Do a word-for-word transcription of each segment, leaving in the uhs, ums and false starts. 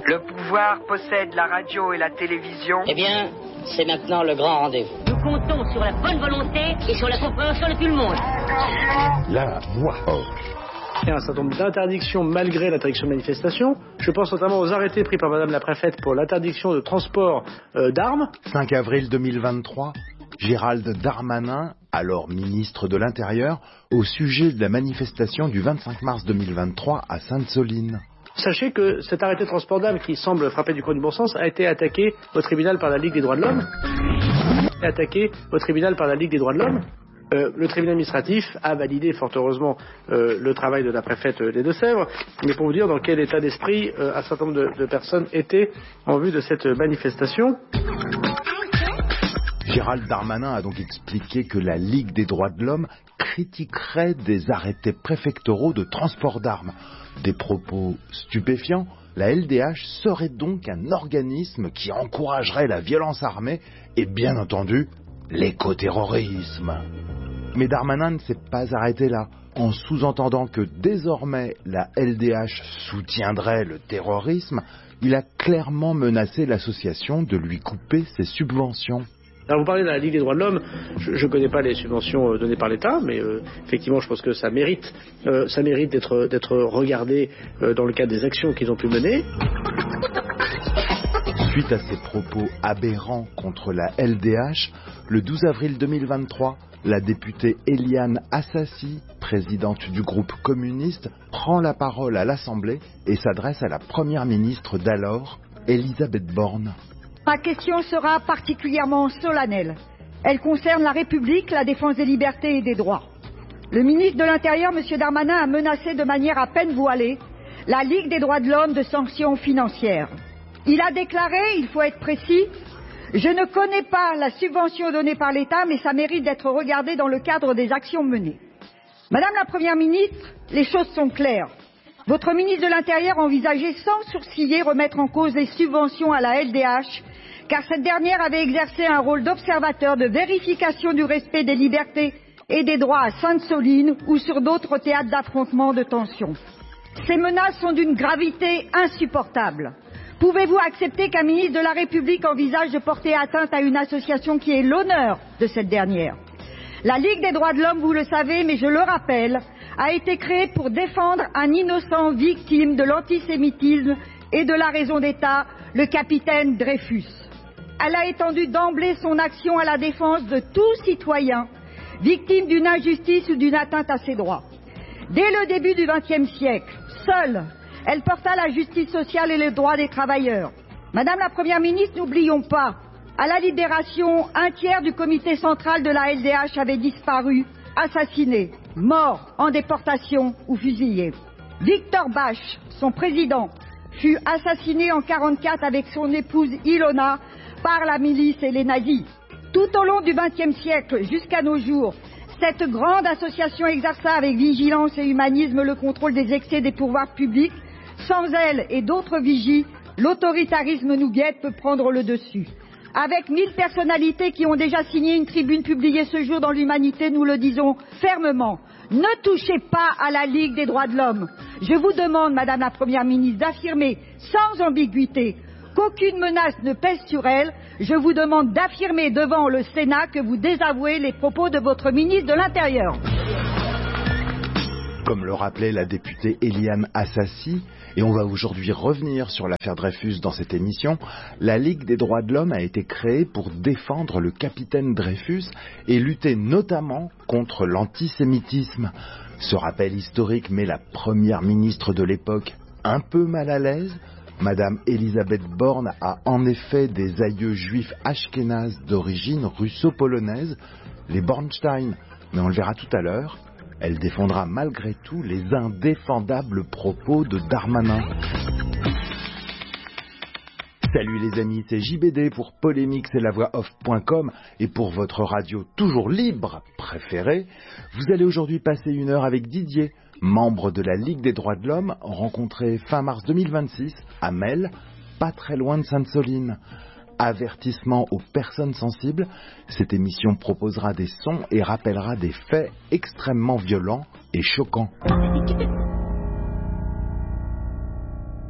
Le pouvoir possède la radio et la télévision. Eh bien, c'est maintenant le grand rendez-vous. Nous comptons sur la bonne volonté et sur la compréhension de tout le monde. La voix off. Il y a un certain nombre d'interdictions malgré l'interdiction de manifestation. Je pense notamment aux arrêtés pris par Madame la Préfète pour l'interdiction de transport euh, d'armes. cinq avril deux mille vingt-trois, Gérald Darmanin, alors ministre de l'Intérieur, au sujet de la manifestation du vingt-cinq mars deux mille vingt-trois à Sainte-Soline. Sachez que cet arrêté de transport d'armes qui semble frapper du coin du bon sens a été attaqué au tribunal par la Ligue des droits de l'homme. Attaqué au tribunal par la Ligue des droits de l'homme. Euh, le tribunal administratif a validé fort heureusement euh, le travail de la préfète des Deux-Sèvres, mais pour vous dire dans quel état d'esprit euh, un certain nombre de, de personnes étaient en vue de cette manifestation. Gérald Darmanin a donc expliqué que la Ligue des droits de l'homme critiquerait des arrêtés préfectoraux de transport d'armes. Des propos stupéfiants, la L D H serait donc un organisme qui encouragerait la violence armée et bien entendu l'écoterrorisme. Mais Darmanin ne s'est pas arrêté là, en sous-entendant que désormais la L D H soutiendrait le terrorisme. Il a clairement menacé l'association de lui couper ses subventions. Alors vous parlez de la Ligue des droits de l'homme, je ne connais pas les subventions données par l'État, mais euh, effectivement je pense que ça mérite, euh, ça mérite d'être, d'être regardé euh, dans le cadre des actions qu'ils ont pu mener. Suite à ces propos aberrants contre la L D H, le douze avril deux mille vingt-trois, la députée Éliane Assassi, présidente du groupe communiste, prend la parole à l'Assemblée et s'adresse à la première ministre d'alors, Elisabeth Borne. Ma question sera particulièrement solennelle. Elle concerne la République, la défense des libertés et des droits. Le ministre de l'Intérieur, M. Darmanin, a menacé de manière à peine voilée la Ligue des droits de l'homme de sanctions financières. Il a déclaré, il faut être précis, « Je ne connais pas la subvention donnée par l'État, mais ça mérite d'être regardé dans le cadre des actions menées. » Madame la Première ministre, les choses sont claires. Votre ministre de l'Intérieur envisageait sans sourciller remettre en cause les subventions à la L D H, car cette dernière avait exercé un rôle d'observateur de vérification du respect des libertés et des droits à Sainte-Soline ou sur d'autres théâtres d'affrontements de tension. Ces menaces sont d'une gravité insupportable. Pouvez-vous accepter qu'un ministre de la République envisage de porter atteinte à une association qui est l'honneur de cette dernière ? La Ligue des droits de l'homme, vous le savez, mais je le rappelle, a été créée pour défendre un innocent victime de l'antisémitisme et de la raison d'État, le capitaine Dreyfus. Elle a étendu d'emblée son action à la défense de tout citoyen, victime d'une injustice ou d'une atteinte à ses droits. Dès le début du vingtième siècle, seule, elle porta la justice sociale et les droits des travailleurs. Madame la Première ministre, n'oublions pas, à la Libération, un tiers du comité central de la L D H avait disparu, assassiné, mort, en déportation ou fusillé. Victor Bache, son président, fut assassiné en quarante-quatre avec son épouse Ilona par la milice et les nazis. Tout au long du vingtième siècle jusqu'à nos jours, cette grande association exerça avec vigilance et humanisme le contrôle des excès des pouvoirs publics. Sans elle et d'autres vigies, l'autoritarisme nous guette peut prendre le dessus. Avec mille personnalités qui ont déjà signé une tribune publiée ce jour dans l'Humanité, nous le disons fermement. Ne touchez pas à la Ligue des droits de l'homme. Je vous demande, Madame la Première ministre, d'affirmer sans ambiguïté qu'aucune menace ne pèse sur elle. Je vous demande d'affirmer devant le Sénat que vous désavouez les propos de votre ministre de l'Intérieur. Comme le rappelait la députée Éliane Assassi, et on va aujourd'hui revenir sur l'affaire Dreyfus dans cette émission, la Ligue des droits de l'homme a été créée pour défendre le capitaine Dreyfus et lutter notamment contre l'antisémitisme. Ce rappel historique met la première ministre de l'époque un peu mal à l'aise. Madame Elisabeth Borne a en effet des aïeux juifs ashkénazes d'origine russo-polonaise, les Bornstein, mais on le verra tout à l'heure. Elle défendra malgré tout les indéfendables propos de Darmanin. Salut les amis, c'est J B D pour Polémique, c'est la voix off point com et pour votre radio toujours libre préférée. Vous allez aujourd'hui passer une heure avec Didier, membre de la Ligue des droits de l'homme, rencontré fin mars deux mille vingt-six à Melle, pas très loin de Sainte-Soline. Avertissement aux personnes sensibles, cette émission proposera des sons et rappellera des faits extrêmement violents et choquants.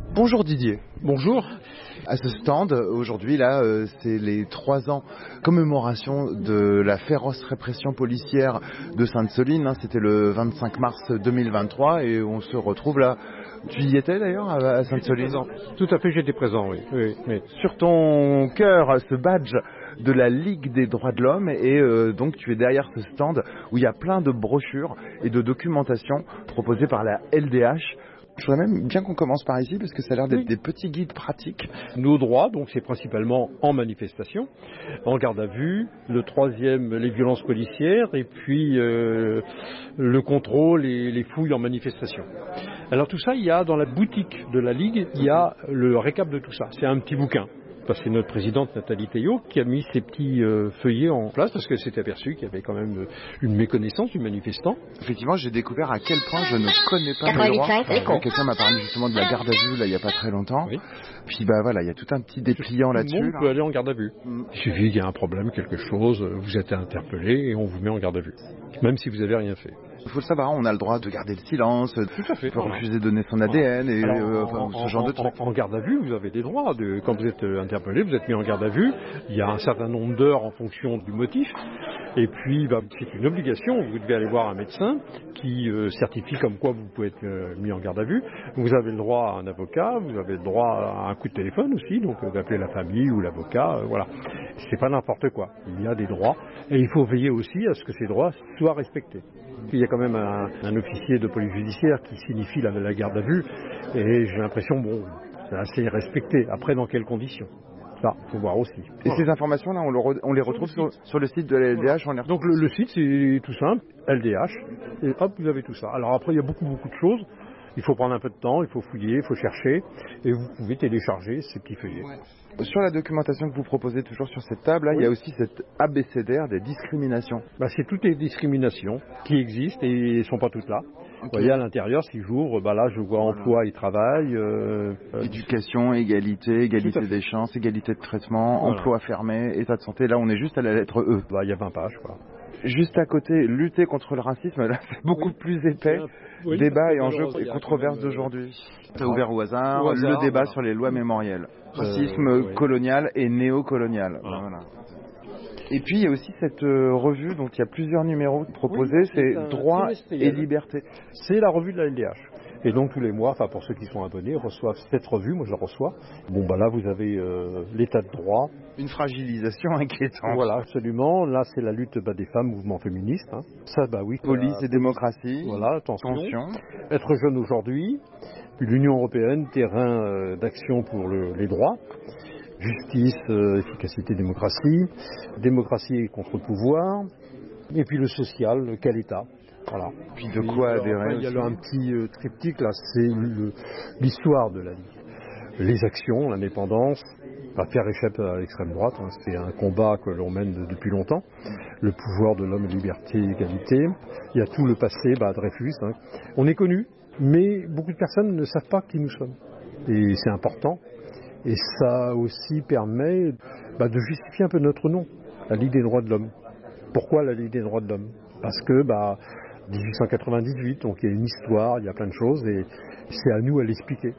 Bonjour Didier. Bonjour. À ce stand, aujourd'hui, là, euh, c'est les trois ans commémoration de la féroce répression policière de Sainte-Soline. Hein, c'était le vingt-cinq mars deux mille vingt-trois et on se retrouve là. Tu y étais d'ailleurs à Sainte-Soline? Tout à fait, j'étais présent, oui. oui, oui. Sur ton cœur, ce badge de la Ligue des droits de l'homme et euh, donc tu es derrière ce stand où il y a plein de brochures et de documentation proposées par la L D H. Je voudrais même bien qu'on commence par ici parce que ça a l'air d'être oui. des petits guides pratiques. Nos droits, donc c'est principalement en manifestation, en garde à vue, le troisième, les violences policières et puis euh, le contrôle et les fouilles en manifestation. Alors tout ça, il y a dans la boutique de la Ligue, il y a le récap de tout ça. C'est un petit bouquin. C'est notre présidente Nathalie Théot qui a mis ces petits euh, feuillets en place parce qu'elle s'est aperçue qu'il y avait quand même une méconnaissance du manifestant. Effectivement, j'ai découvert à quel point je ne connais pas mes droits. Euh, quelqu'un m'a parlé justement de la garde à vue là il n'y a pas très longtemps. Oui. Puis bah voilà, il y a tout un petit dépliant là-dessus. Tout le monde là. peut aller en garde à vue. Mm. Il suffit qu'il y ait un problème, quelque chose, vous êtes interpellé et on vous met en garde à vue, même si vous n'avez rien fait. Il faut le savoir, on a le droit de garder le silence, tout à fait, on peut refuser de donner son A D N et Alors, euh, en, enfin, ce genre en, de trucs. En, en garde à vue, vous avez des droits. De, quand vous êtes interpellé, vous êtes mis en garde à vue. Il y a un certain nombre d'heures en fonction du motif. Et puis, bah, c'est une obligation. Vous devez aller voir un médecin qui euh, certifie comme quoi vous pouvez être euh, mis en garde à vue. Vous avez le droit à un avocat, vous avez le droit à un coup de téléphone aussi, donc euh, d'appeler la famille ou l'avocat. Euh, voilà. C'est pas n'importe quoi. Il y a des droits. Et il faut veiller aussi à ce que ces droits soient respectés. Il y a quand même un, un officier de police judiciaire qui signifie la, la garde à vue et j'ai l'impression, bon, c'est assez respecté. Après, dans quelles conditions? Ça, il faut voir aussi. Et voilà. Ces informations-là, on, le re, on les retrouve sur, sur le site de la L D H voilà. on les Donc le, le site, c'est tout simple, L D H, et hop, vous avez tout ça. Alors après, il y a beaucoup, beaucoup de choses. Il faut prendre un peu de temps, il faut fouiller, il faut chercher, et vous pouvez télécharger ces petits feuillets. Ouais. Sur la documentation que vous proposez toujours sur cette table, là, oui. il y a aussi cette abécédaire des discriminations. Bah, c'est toutes les discriminations qui existent et ne sont pas toutes là. Okay. Vous voyez, à l'intérieur, si j'ouvre, bah là, je vois voilà. emploi et travail. Euh, Éducation, égalité, égalité des chances, égalité de traitement, voilà. emploi fermé, état de santé. Là, on est juste à la lettre E. Bah, il y a vingt pages, quoi. Juste à côté, lutter contre le racisme, là, c'est beaucoup oui. plus épais. Oui, débat et enjeux et controverses d'aujourd'hui. C'est ouvert au hasard, au hasard le débat voilà. sur les lois mémorielles. Racisme euh, oui. colonial et néocolonial. Voilà. Voilà. Et puis il y a aussi cette euh, revue dont il y a plusieurs numéros proposés, oui, c'est, c'est Droits et Libertés. C'est la revue de la L D H. Et donc tous les mois, enfin pour ceux qui sont abonnés, reçoivent cette revue, moi je la reçois. Bon bah là vous avez euh, l'état de droit. Une fragilisation inquiétante. Voilà, absolument. Là c'est la lutte bah, des femmes, mouvement féministe. Hein. Ça bah oui. Police et démocratie. Voilà, attention. Tension. Être jeune aujourd'hui, l'Union européenne, terrain euh, d'action pour le, les droits. Justice, euh, efficacité, démocratie. Démocratie contre le pouvoir. Et puis le social, quel État. Voilà. Puis de quoi adhérer? Il y a un petit euh, triptyque là, c'est le, l'histoire de la Ligue. Les actions, l'indépendance, pas faire échapper à l'extrême droite, hein, c'est un combat que l'on mène de, depuis longtemps. Le pouvoir de l'homme, liberté, égalité. Il y a tout le passé, bah, Dreyfus. Hein. On est connu, mais beaucoup de personnes ne savent pas qui nous sommes. Et c'est important. Et ça aussi permet bah, de justifier un peu notre nom, la Ligue des droits de l'homme. Pourquoi la Ligue des droits de l'homme? Parce que bah dix-huit cent quatre-vingt-dix-huit, donc il y a une histoire, il y a plein de choses et c'est à nous à l'expliquer.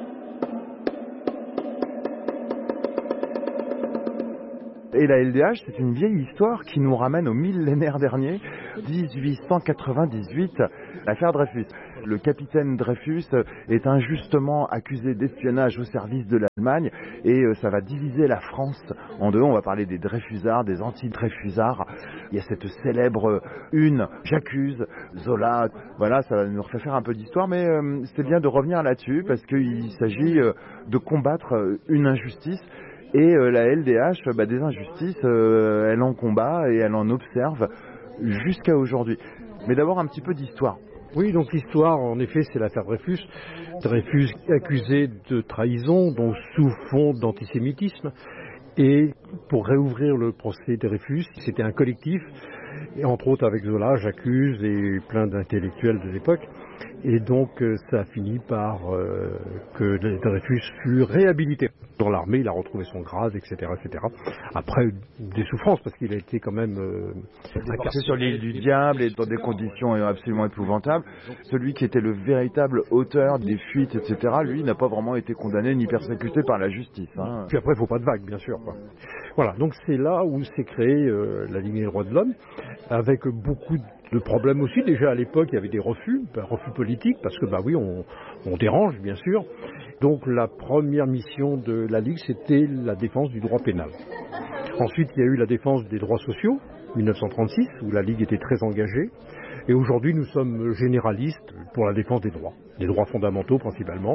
Et la L D H, c'est une vieille histoire qui nous ramène au millénaire dernier, dix-huit cent quatre-vingt-dix-huit, l'affaire Dreyfus. Le capitaine Dreyfus est injustement accusé d'espionnage au service de l'Allemagne et ça va diviser la France en deux. On va parler des Dreyfusards, des anti-Dreyfusards. Il y a cette célèbre une, j'accuse, Zola. Voilà, ça nous refait faire un peu d'histoire, mais euh, c'est bien de revenir là-dessus parce qu'il s'agit euh, de combattre une injustice. Et euh, la L D H, bah, des injustices, euh, elle en combat et elle en observe jusqu'à aujourd'hui. Mais d'abord un petit peu d'histoire. Oui, donc l'histoire, en effet, c'est l'affaire Dreyfus. Dreyfus accusé de trahison, donc sous fond d'antisémitisme. Et pour réouvrir le procès Dreyfus, c'était un collectif, et entre autres avec Zola, j'accuse, et plein d'intellectuels de l'époque, Et donc euh, ça a fini par euh, que Dreyfus fut réhabilité. Dans l'armée, il a retrouvé son grade, et cetera, et cetera. Après, des souffrances, parce qu'il a été quand même euh, incarcéré sur l'île du Diable et dans des conditions absolument épouvantables. Celui qui était le véritable auteur des fuites, et cetera, lui, n'a pas vraiment été condamné ni persécuté par la justice. Hein. Puis après, il ne faut pas de vague, bien sûr, quoi. Voilà, donc c'est là où s'est créée euh, la Ligue des droits de l'homme, avec beaucoup de problèmes aussi. Déjà à l'époque, il y avait des refus, ben, refus politiques, parce que bah oui, on, on dérange, bien sûr. Donc la première mission de la Ligue, c'était la défense du droit pénal. Ensuite, il y a eu la défense des droits sociaux, mille neuf cent trente-six, où la Ligue était très engagée. Et aujourd'hui, nous sommes généralistes pour la défense des droits, des droits fondamentaux principalement.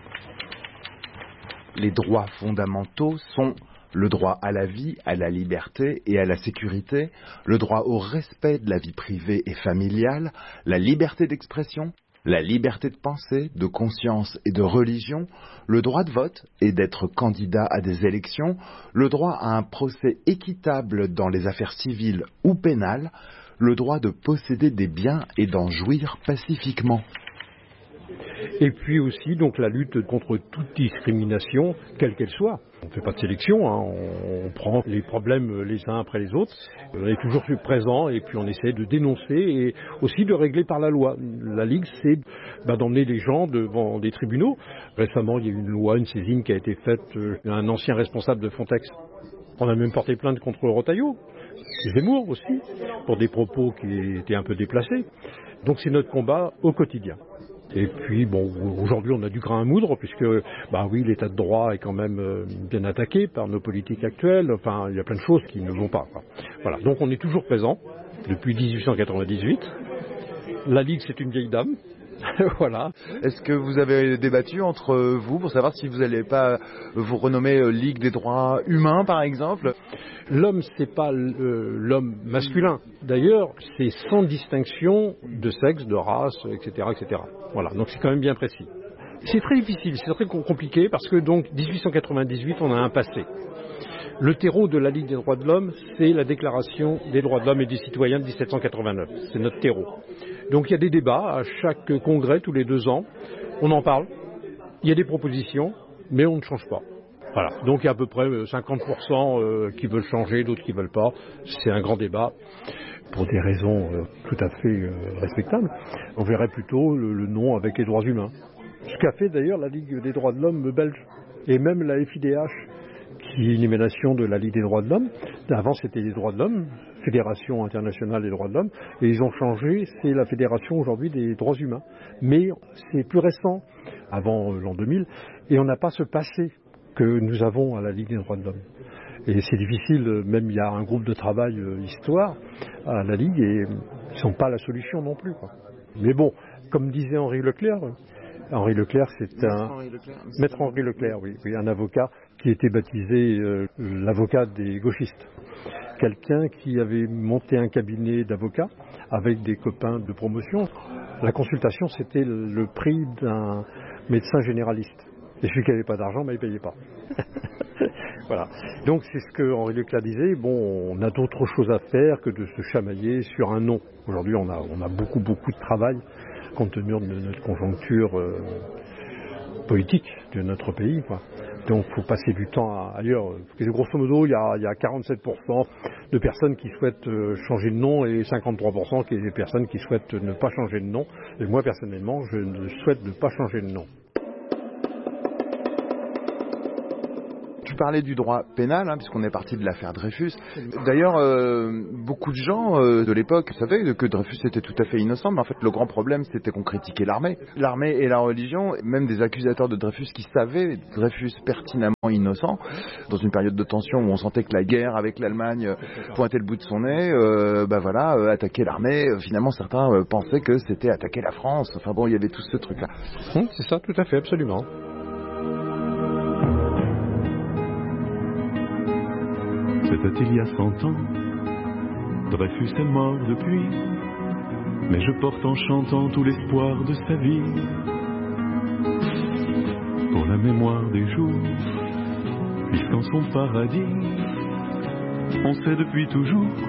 Les droits fondamentaux sont le droit à la vie, à la liberté et à la sécurité, le droit au respect de la vie privée et familiale, la liberté d'expression, la liberté de pensée, de conscience et de religion, le droit de vote et d'être candidat à des élections, le droit à un procès équitable dans les affaires civiles ou pénales, le droit de posséder des biens et d'en jouir pacifiquement. Et puis aussi donc la lutte contre toute discrimination, quelle qu'elle soit. On ne fait pas de sélection, hein, on, on prend les problèmes les uns après les autres, on est toujours présent et puis on essaie de dénoncer et aussi de régler par la loi. La Ligue, c'est bah, d'emmener les gens devant des tribunaux. Récemment, il y a eu une loi, une saisine qui a été faite euh, d'un ancien responsable de Frontex. On a même porté plainte contre Retailleau, Zemmour aussi, pour des propos qui étaient un peu déplacés. Donc c'est notre combat au quotidien. Et puis, bon, aujourd'hui, on a du grain à moudre, puisque, bah oui, l'état de droit est quand même euh, bien attaqué par nos politiques actuelles. Enfin, il y a plein de choses qui ne vont pas, quoi. Voilà. Donc, on est toujours présent, depuis dix-huit cent quatre-vingt-dix-huit. La Ligue, c'est une vieille dame. Voilà. Est-ce que vous avez débattu entre vous pour savoir si vous n'allez pas vous renommer Ligue des droits humains, par exemple ? L'homme, c'est pas euh, l'homme masculin. D'ailleurs, c'est sans distinction de sexe, de race, et cetera, et cetera. Voilà. Donc c'est quand même bien précis. C'est très difficile, c'est très compliqué parce que donc dix-huit cent quatre-vingt-dix-huit, on a un passé. Le terreau de la Ligue des droits de l'homme, c'est la Déclaration des droits de l'homme et des citoyens de dix-sept cent quatre-vingt-neuf. C'est notre terreau. Donc il y a des débats à chaque congrès, tous les deux ans. On en parle. Il y a des propositions, mais on ne change pas. Voilà. Donc il y a à peu près cinquante pour cent qui veulent changer, d'autres qui ne veulent pas. C'est un grand débat pour des raisons tout à fait respectables. On verrait plutôt le, le nom avec les droits humains. Ce qu'a fait d'ailleurs la Ligue des droits de l'homme belge et même la F I D H, qui est une émanation de la Ligue des droits de l'homme. Avant, c'était les droits de l'homme, Fédération internationale des droits de l'homme, et ils ont changé, c'est la Fédération aujourd'hui des droits humains. Mais c'est plus récent, avant l'an deux mille, et on n'a pas ce passé que nous avons à la Ligue des droits de l'homme. Et c'est difficile, même il y a un groupe de travail euh, histoire à la Ligue, et ils ne sont pas la solution non plus, quoi. Mais bon, comme disait Henri Leclerc, Henri Leclerc, c'est un... Henri Leclerc, Maître Henri Leclerc, oui, oui, un avocat qui était baptisé euh, l'avocat des gauchistes. Quelqu'un qui avait monté un cabinet d'avocats avec des copains de promotion. La consultation, c'était le, le prix d'un médecin généraliste. Et celui qui n'avait pas d'argent, ben, il ne payait pas. Voilà. Donc c'est ce que Henri Leclerc disait. Bon, on a d'autres choses à faire que de se chamailler sur un nom. Aujourd'hui, on a, on a beaucoup, beaucoup de travail compte tenu de notre conjoncture euh, politique de notre pays, quoi. Donc il faut passer du temps à, ailleurs. Grosso modo, il y, a, il y a quarante-sept pour cent de personnes qui souhaitent euh, changer de nom et cinquante-trois pour cent qui des personnes qui souhaitent ne pas changer de nom. Et moi, personnellement, je ne souhaite ne pas changer de nom. Tu parlais du droit pénal, hein, puisqu'on est parti de l'affaire Dreyfus. D'ailleurs, euh, beaucoup de gens euh, de l'époque savaient que Dreyfus était tout à fait innocent, mais en fait, le grand problème, c'était qu'on critiquait l'armée. L'armée et la religion, même des accusateurs de Dreyfus qui savaient Dreyfus pertinemment innocent, dans une période de tension où on sentait que la guerre avec l'Allemagne pointait le bout de son nez, euh, bah voilà, euh, attaquer l'armée, euh, finalement, certains euh, pensaient que c'était attaquer la France. Enfin bon, il y avait tout ce truc-là. Hum, c'est ça, tout à fait, absolument. C'était il y a cent ans, Dreyfus est mort depuis, mais je porte en chantant tout l'espoir de sa vie. Pour la mémoire des jours, puisqu'en son paradis, on sait depuis toujours